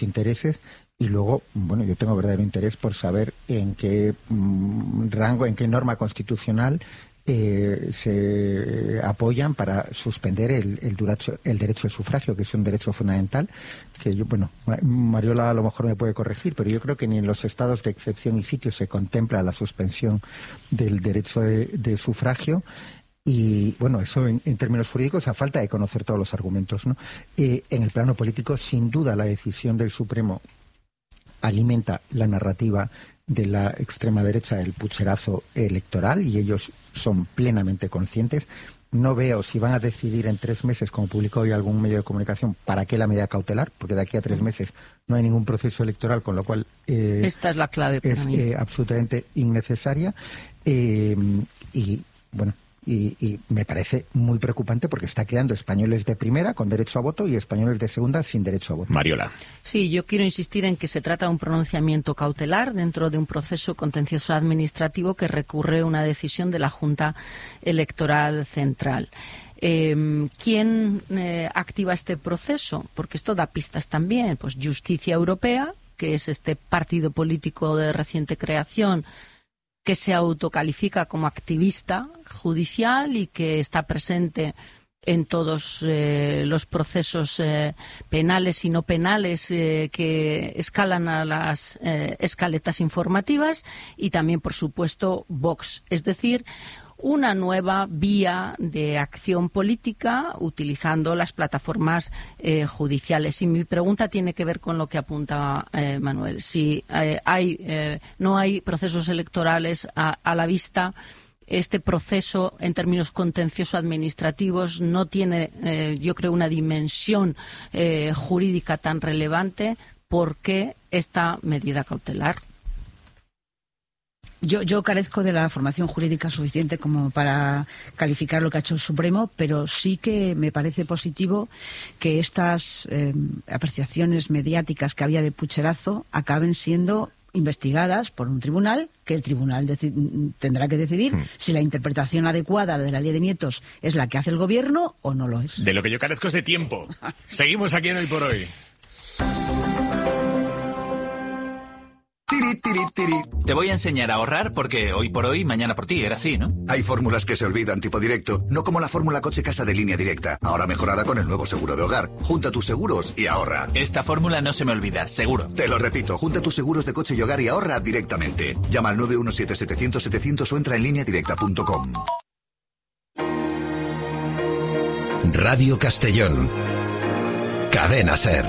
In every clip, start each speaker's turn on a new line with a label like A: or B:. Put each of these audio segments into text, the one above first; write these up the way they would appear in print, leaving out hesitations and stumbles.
A: sus intereses. Y luego, bueno, yo tengo verdadero interés por saber en qué rango, en qué norma constitucional se apoyan para suspender el derecho al sufragio, que es un derecho fundamental, que yo, bueno, Mariola a lo mejor me puede corregir, pero yo creo que ni en los estados de excepción y sitio se contempla la suspensión del derecho de sufragio. Y bueno, eso en términos jurídicos, a falta de conocer todos los argumentos, ¿no? En el plano político, sin duda, la decisión del Supremo alimenta la narrativa de la extrema derecha del pucherazo electoral, y ellos son plenamente conscientes. No veo si van a decidir en 3 meses, como publicó hoy algún medio de comunicación, para qué la medida cautelar, porque de aquí a 3 meses no hay ningún proceso electoral, con lo cual
B: esta es la clave para mí.
A: Absolutamente innecesaria. Y bueno, y me parece muy preocupante porque está creando españoles de primera con derecho a voto y españoles de segunda sin derecho a voto.
C: Mariola.
B: Sí, yo quiero insistir en que se trata de un pronunciamiento cautelar dentro de un proceso contencioso administrativo que recurre a una decisión de la Junta Electoral Central. ¿Quién activa este proceso? Porque esto da pistas también. Pues Justicia Europea, que es este partido político de reciente creación que se autocalifica como activista judicial y que está presente en todos los procesos penales y no penales que escalan a las escaletas informativas, y también, por supuesto, Vox. Es decir, una nueva vía de acción política utilizando las plataformas judiciales. Y mi pregunta tiene que ver con lo que apunta Manuel. Si no hay procesos electorales a la vista, este proceso en términos contencioso-administrativos no tiene, yo creo, una dimensión jurídica tan relevante. ¿Por qué esta medida cautelar?
D: Yo carezco de la formación jurídica suficiente como para calificar lo que ha hecho el Supremo, pero sí que me parece positivo que estas apreciaciones mediáticas que había de pucherazo acaben siendo investigadas por un tribunal, que el tribunal tendrá que decidir si la interpretación adecuada de la ley de nietos es la que hace el gobierno o no lo es.
C: De lo que yo carezco es de tiempo. Seguimos aquí en Hoy por Hoy.
E: Te voy a enseñar a ahorrar porque hoy por hoy, mañana por ti, era así, ¿no?
F: Hay fórmulas que se olvidan, tipo directo, no como la fórmula coche-casa de Línea Directa, ahora mejorada con el nuevo seguro de hogar. Junta tus seguros y ahorra.
E: Esta fórmula no se me olvida, seguro.
F: Te lo repito, junta tus seguros de coche y hogar y ahorra directamente. Llama al 917-700-700 o entra en lineadirecta.com.
G: Radio Castellón. Cadena SER.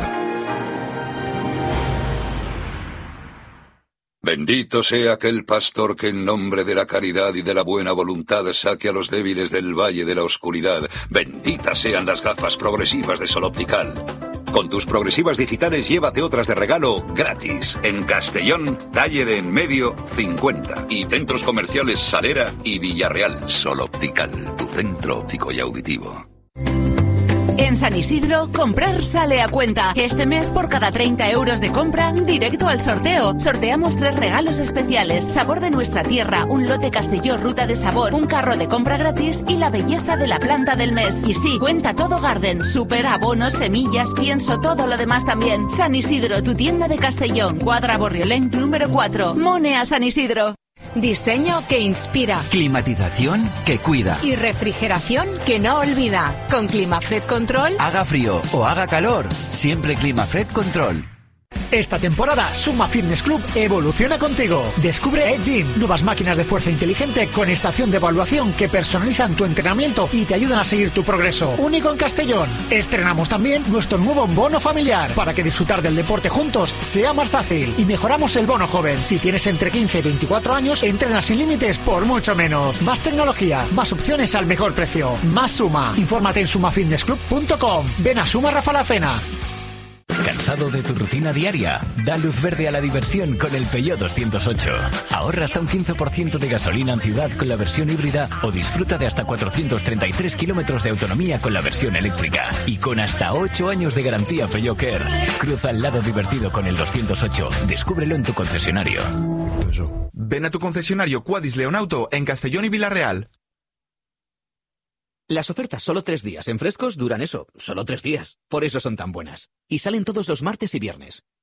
H: Bendito sea aquel pastor que en nombre de la caridad y de la buena voluntad saque a los débiles del valle de la oscuridad. Benditas sean las gafas progresivas de Sol Optical. Con tus progresivas digitales llévate otras de regalo gratis. En Castellón, talle de en medio 50. Y centros comerciales Salera y Villarreal. Sol Optical, tu centro óptico y auditivo.
I: En San Isidro, comprar sale a cuenta. Este mes, por cada 30 euros de compra, directo al sorteo. Sorteamos 3 regalos especiales: sabor de nuestra tierra, un lote Castelló Ruta de Sabor, un carro de compra gratis y la belleza de la planta del mes. Y sí, cuenta todo Garden, súper, abonos, semillas, pienso, todo lo demás también. San Isidro, tu tienda de Castellón, Cuadra Borriolén, número 4. Monea San Isidro.
J: Diseño que inspira.
E: Climatización que cuida.
J: Y refrigeración que no olvida. Con Climafred Control.
E: Haga frío o haga calor, siempre Climafred Control.
K: Esta temporada, Suma Fitness Club evoluciona contigo. Descubre Edge Gym, nuevas máquinas de fuerza inteligente con estación de evaluación que personalizan tu entrenamiento y te ayudan a seguir tu progreso. Único en Castellón. Estrenamos también nuestro nuevo bono familiar para que disfrutar del deporte juntos sea más fácil. Y mejoramos el bono joven. Si tienes entre 15 y 24 años, entrenas sin límites por mucho menos. Más tecnología, más opciones al mejor precio. Más Suma. Infórmate en sumafitnessclub.com. Ven a Suma Rafa La Fena.
L: ¿Cansado de tu rutina diaria? Da luz verde a la diversión con el Peugeot 208. Ahorra hasta un 15% de gasolina en ciudad con la versión híbrida o disfruta de hasta 433 kilómetros de autonomía con la versión eléctrica. Y con hasta 8 años de garantía Peugeot Care. Cruza el lado divertido con el 208. Descúbrelo en tu concesionario.
M: Ven a tu concesionario Quadis Leonauto en Castellón y Villarreal.
N: Las ofertas solo 3 días en Frescos duran eso, solo 3 días. Por eso son tan buenas. Y salen todos los martes y viernes.